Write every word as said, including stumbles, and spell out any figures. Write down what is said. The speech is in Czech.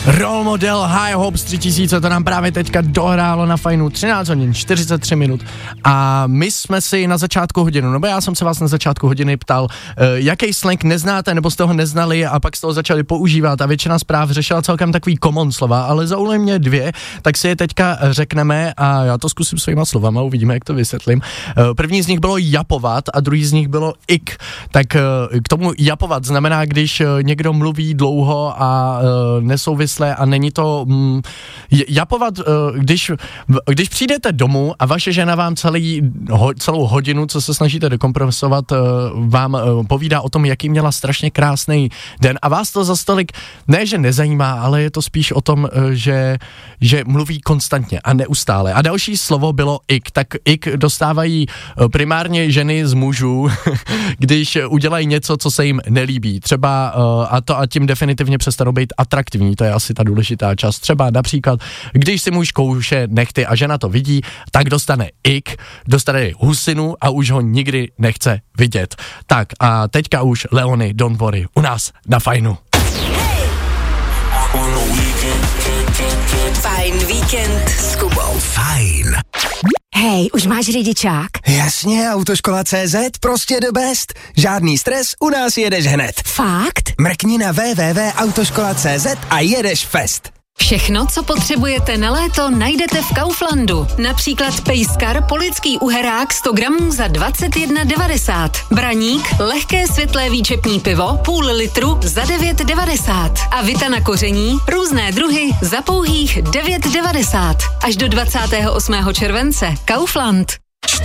Role Model High Hopes tři tisíce, to nám právě teďka dohrálo na Fajnu třináct hodin, čtyřicet tři minut a my jsme si na začátku hodiny, nebo já jsem se vás na začátku hodiny ptal, uh, jaký slang neznáte nebo jste ho neznali a pak jste ho začali používat a většina zpráv řešila celkem takový common slova, ale zaujaly mě dvě, tak si je teďka řekneme a já to zkusím svýma slovama, uvidíme, jak to vysvětlím. Uh, první z nich bylo japovat a druhý z nich bylo ik, tak uh, k tomu japovat znamená, když uh, někdo mluví dlouho a uh, nesouvisí a není to mm, japovat, když, když přijdete domů a vaše žena vám celý, ho, celou hodinu, co se snažíte dekompresovat, vám povídá o tom, jaký měla strašně krásný den a vás to za stolik ne, že nezajímá, ale je to spíš o tom, že, že mluví konstantně a neustále. A další slovo bylo ik, tak ik dostávají primárně ženy z mužů, když udělají něco, co se jim nelíbí. Třeba a to a tím definitivně přestanou být atraktivní, to je asi ta důležitá část. Třeba například, když si muž kouše nechty a žena to vidí, tak dostane ik, dostane husinu a už ho nikdy nechce vidět. Tak a teďka už Leony, Don't Worry, u nás na Fajnu. Fajn víkend s Kubou. Fajn. Hej, už máš řidičák? Jasně, Autoškola C Z, prostě the best. Žádný stres, u nás jedeš hned. Fakt? Mrkni na w w w tečka autoškola tečka c z a jedeš fest. Všechno, co potřebujete na léto, najdete v Kauflandu. Například pejskar polický uherák sto gramů za dvacet jedna devadesát. Braník, lehké světlé výčepní pivo, půl litru za devět devadesát. A Vita na koření, různé druhy za pouhých devět devadesát. Až do dvacátého osmého července. Kaufland.